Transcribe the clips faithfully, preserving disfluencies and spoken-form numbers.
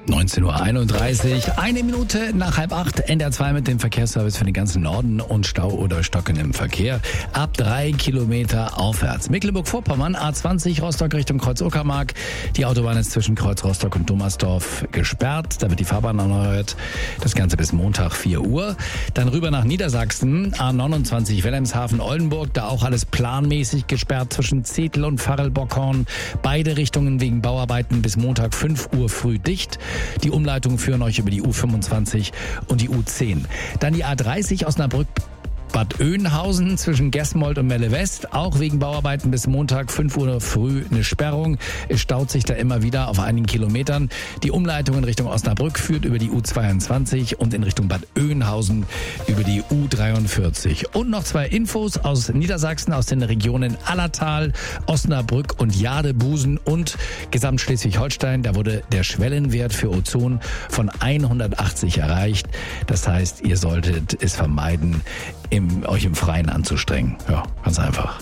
neunzehn Uhr einunddreißig, eine Minute nach halb acht, N D R zwei mit dem Verkehrsservice für den ganzen Norden und Stau oder Stocken im Verkehr. Ab drei Kilometer aufwärts. Mecklenburg-Vorpommern, A zwanzig, Rostock Richtung Kreuz-Uckermark. Die Autobahn ist zwischen Kreuz Rostock und Thomasdorf gesperrt. Da wird die Fahrbahn erneuert. Das Ganze bis Montag vier Uhr. Dann rüber nach Niedersachsen, A neunundzwanzig, Wilhelmshaven-Oldenburg. Da auch alles planmäßig gesperrt zwischen Zetel und Varel-Bockhorn. Beide Richtungen wegen Bauarbeiten bis Montag fünf Uhr früh dicht. Die Umleitungen führen euch über die U fünfundzwanzig und die U zehn. Dann die A dreißig Osnabrück Bad Oeynhausen zwischen Gesmold und Melle West, auch wegen Bauarbeiten bis Montag fünf Uhr früh eine Sperrung. Es staut sich da immer wieder auf einigen Kilometern. Die Umleitung in Richtung Osnabrück führt über die U zweiundzwanzig und in Richtung Bad Oeynhausen über die U dreiundvierzig. Und noch zwei Infos aus Niedersachsen, aus den Regionen Allertal, Osnabrück und Jadebusen und Gesamtschleswig-Holstein. Da wurde der Schwellenwert für Ozon von hundertachtzig erreicht. Das heißt, ihr solltet es vermeiden, Im, euch im Freien anzustrengen. Ja, ganz einfach.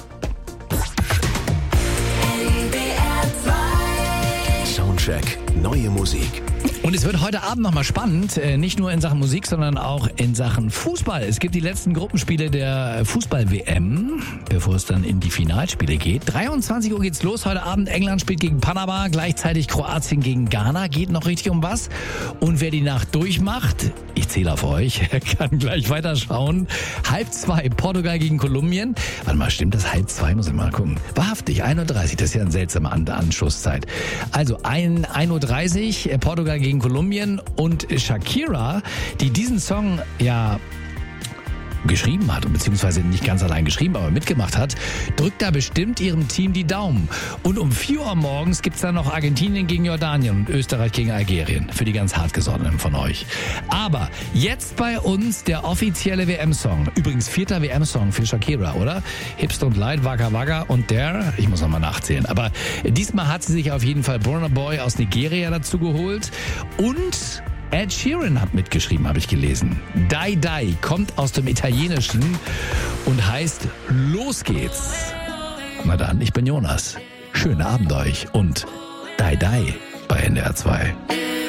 Soundcheck, neue Musik. Und es wird heute Abend nochmal spannend, nicht nur in Sachen Musik, sondern auch in Sachen Fußball. Es gibt die letzten Gruppenspiele der Fußball-W M, bevor es dann in die Finalspiele geht. dreiundzwanzig Uhr geht's los heute Abend. England spielt gegen Panama, gleichzeitig Kroatien gegen Ghana. Geht noch richtig um was. Und wer die Nacht durchmacht, ich zähle auf euch, kann gleich weiterschauen. Halb zwei, Portugal gegen Kolumbien. Warte mal, stimmt das? Halb zwei, muss ich mal gucken. Wahrhaftig, ein Uhr dreißig, das ist ja eine seltsame Anschlusszeit. Also ein Uhr dreißig, Portugal gegen Kolumbien und Shakira, die diesen Song ja geschrieben hat, beziehungsweise nicht ganz allein geschrieben, aber mitgemacht hat, drückt da bestimmt ihrem Team die Daumen. Und um vier Uhr morgens gibt's dann noch Argentinien gegen Jordanien und Österreich gegen Algerien. Für die ganz hartgesottenen von euch. Aber jetzt bei uns der offizielle W M-Song. Übrigens vierter W M-Song für Shakira, oder? Hipster und Light, Waka Waka und der, ich muss nochmal nachzählen. Aber diesmal hat sie sich auf jeden Fall Burna Boy aus Nigeria dazu geholt. Und Ed Sheeran hat mitgeschrieben, habe ich gelesen. Die Die kommt aus dem Italienischen und heißt Los geht's. Na dann, ich bin Jonas. Schönen Abend euch und Die Die bei N D R zwei.